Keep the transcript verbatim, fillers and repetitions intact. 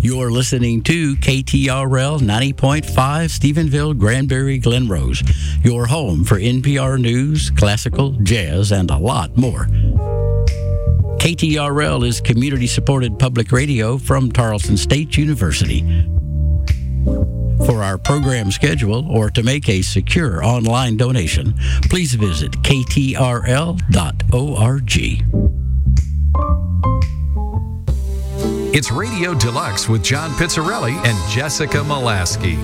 You're listening to K T R L ninety point five Stephenville, Granbury, Glen Rose, your home for N P R News, classical, jazz, and a lot more. K T R L is community-supported public radio from Tarleton State University. For our program schedule or to make a secure online donation, please visit k t r l dot org. It's Radio Deluxe with John Pizzarelli and Jessica Molaski.